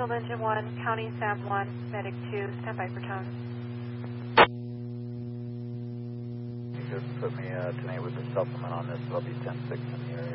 Field Engine 1, County SAM 1, Medic 2, stand by for tone. You just put me tonight with a supplement on this, so I'll be 10-6 in the area.